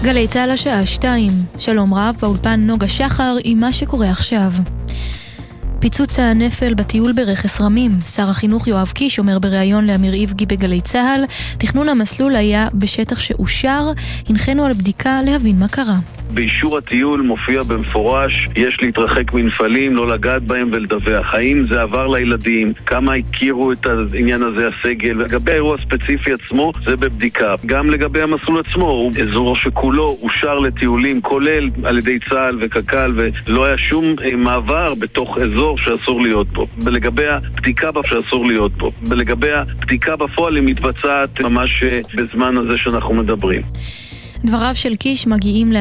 גלי צהל השעה 2. שלום רב, באולפן נוגה שחר עם מה שקורה עכשיו. פיצוץ הנפל בטיול ברכס רמים. שר החינוך יואב קיש אומר בריאיון לאמיר איבגי בגלי צהל, תכנון המסלול היה בשטח שאושר, הנחנו על בדיקה להבין מה קרה. באישור הטיול מופיע במפורש, יש להתרחק מנפלים, לא לגעת בהם ולדווח. האם זה עבר לילדים? כמה הכירו את העניין הזה הסגל? לגבי האירוע הספציפי עצמו, זה בבדיקה. גם לגבי המסלול עצמו, הוא אזור שכולו אושר לטיולים, כולל על ידי צה"ל וקק"ל, ולא היה שום מעבר בתוך אזור שאסור להיות בו. ולגבי הבדיקה שאסור להיות בו. ולגבי הבדיקה בפועל היא מתבצעת ממש בזמן הזה שאנחנו מדברים. דבריו של קיש מגיעים